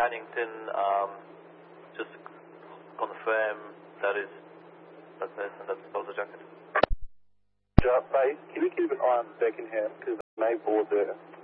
Hannington, just confirm that is that person that stole the jacket. Base, can you keep an eye on Beckenham because they may board there?